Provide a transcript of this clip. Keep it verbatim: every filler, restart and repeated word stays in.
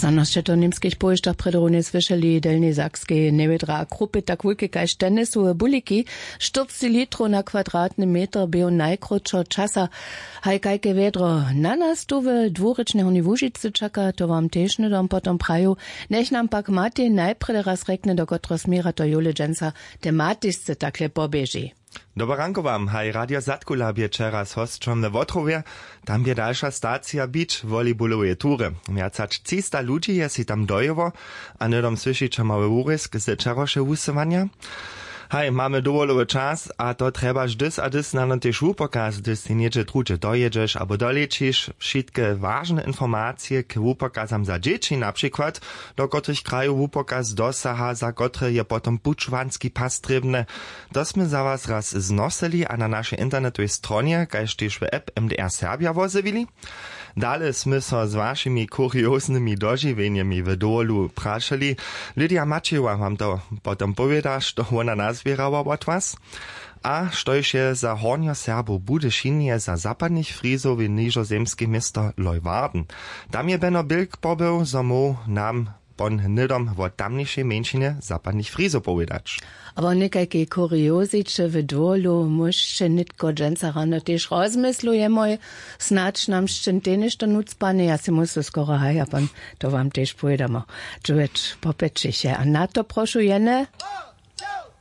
Znanoście to niemskich pojeżdżach predronie słyszeli delnie sakskiej nevedra krupy tak wielkie kaž tenisové buliki, czterdzieści litrów na kwadratny metr był najkrótszo czasa. Haj kajke vedro na nas tu w dwurycznej Łużycy czeka, to wam też nie dam potom praju. Nech nam pak Mati najprede raz rekne, do kotro smira to Jule Dženca tematisce takle pobieži. Dobar ranko wam, haj Radio Zatkula bie čeraz hosćom na Wotrowie, tam bie dalsza stacja bić volejbolowe tury. Miacać trzysta ludzi je si tam dojewo, a nedom słyšiće mały urysk z čeroše usywania. Hej, mamy dowolowy czas, a to trebaš dys a dys na tež upokaz, dys ty nieče truče dojedziesz abo dolečiš, wszystkie ważne informacje k upokazam za dzieci, na przykład, do kotrych krajów upokaz dosaha, za kotre je potom pučvanski pas trebne. To sme za was raz znosili, a na naszej internetowej stronie, kaž tež w app M D R Serbia wozewili. Dale sme so z vašimi kurioznymi doživenjami v dolu prašali. Lidia Mačeva vam to potom poveda, što ona nazbierała od was. A štož je za Hornjo Serbo Budyšinje za zapadnych Frizov v nižozemskie mesto Leuwarden. Tam je Benno Bilk pobył, so mu nam pon nidom wo tamniejszej mężczyźnie zapadnych Frizov powiedzieć. Aber nekajke kurioziče v dvolu mušće nitko dženca rano tež rozmislujemo, snač nam ščente nešto nucpane, ja si musel skoro haja, pan to vam tež povedamo. Čuveč popečeše. A na to prošu jene?